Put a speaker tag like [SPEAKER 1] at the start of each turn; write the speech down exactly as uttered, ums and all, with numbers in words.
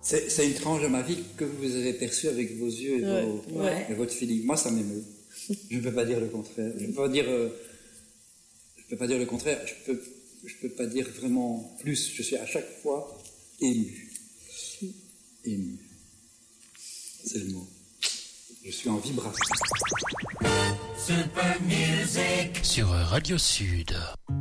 [SPEAKER 1] C'est, c'est une tranche de ma vie que vous avez perçue avec vos yeux et,
[SPEAKER 2] ouais,
[SPEAKER 1] vos,
[SPEAKER 2] ouais.
[SPEAKER 1] et votre feeling. Moi, ça m'émeut. Je ne peux pas dire le contraire. Je ne peux pas dire, euh, je peux pas dire le contraire. Je peux, je peux pas dire vraiment plus. Je suis à chaque fois ému. Ému. C'est le mot. Je suis en vibration.
[SPEAKER 3] Super Music sur Radio Sud.